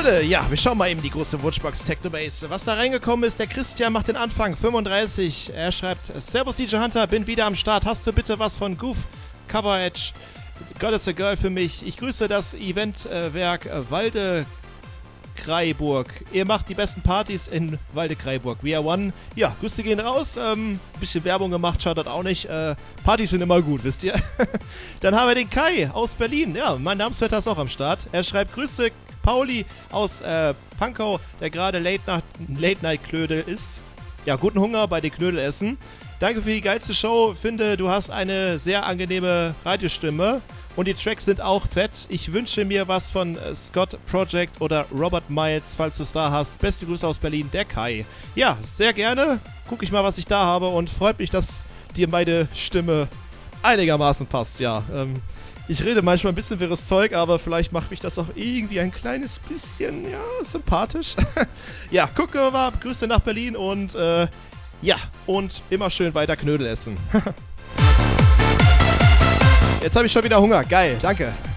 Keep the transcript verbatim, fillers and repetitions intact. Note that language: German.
Leute, ja, wir schauen mal eben die große Wunschbox Technobase. Was da reingekommen ist, der Christian macht den Anfang, fünfunddreißig. Er schreibt, Servus D J Hunter, bin wieder am Start. Hast du bitte was von Goof, Cover Edge, God is a Girl für mich? Ich grüße das Eventwerk äh, Walde Kreiburg. Ihr macht die besten Partys in Walde Kreiburg. We are one. Ja, Grüße gehen raus. Ähm, bisschen Werbung gemacht, schadet auch nicht. Äh, Partys sind immer gut, wisst ihr. Dann haben wir den Kai aus Berlin. Ja, mein Namensvetter ist auch am Start. Er schreibt Grüße Pauli aus äh, Pankow, der gerade Late-Night-Klödel ist. Ja, guten Hunger bei den Knödelessen. Danke für die geilste Show. Finde, du hast eine sehr angenehme Radiostimme. Und die Tracks sind auch fett. Ich wünsche mir was von äh, Scott Project oder Robert Miles, falls du es da hast. Beste Grüße aus Berlin, der Kai. Ja, sehr gerne. Guck ich mal, was ich da habe und freut mich, dass dir meine Stimme einigermaßen passt. Ja, ähm, ich rede manchmal ein bisschen wirres Zeug, aber vielleicht macht mich das auch irgendwie ein kleines bisschen, ja, sympathisch. Ja, gucken wir mal. Grüße nach Berlin und, äh, ja, und immer schön weiter Knödel essen. Jetzt habe ich schon wieder Hunger. Geil, danke.